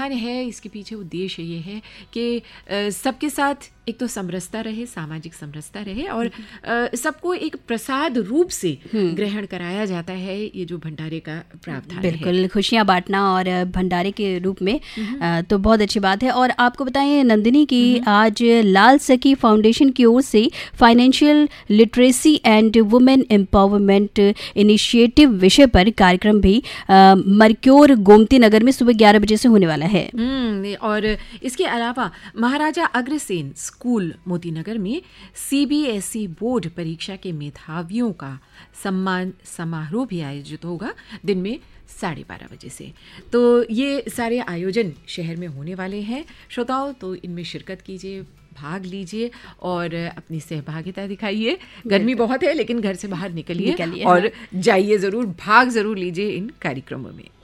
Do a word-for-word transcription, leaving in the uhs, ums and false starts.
कारण है, इसके पीछे उद्देश्य ये है कि सबके साथ एक तो समरसता रहे, सामाजिक समरसता रहे, और सबको एक प्रसाद रूप से ग्रहण कराया जाता है। ये जो भंडारे का प्रावधान है, बिल्कुल, खुशियाँ बांटना और भंडारे के रूप में, तो बहुत अच्छी बात है। और आपको बताएं नंदिनी की आज लाल सखी फाउंडेशन की ओर से financial literacy and women empowerment initiative विषय पर कार्यक्रम भी मरक्योर गोमती नगर में सुबह ग्यारह बजे से होने वाला है। और इसके अलावा महाराजा अग्रसेन स्कूल मोतीनगर में सीबीएसई बोर्ड परीक्षा के मेधावियों का सम्मान समारोह भी आयोजित होगा दिन में साढ़े बारह बजे से। तो ये सारे आयोजन शहर में होने वाले हैं श्रोताओं, तो इनमें शिरकत कीजिए, भाग लीजिए और अपनी सहभागिता दिखाइए। गर्मी बहुत है लेकिन घर से बाहर निकलिए और जाइए ज़रूर, भाग ज़रूर लीजिए इन कार्यक्रमों में।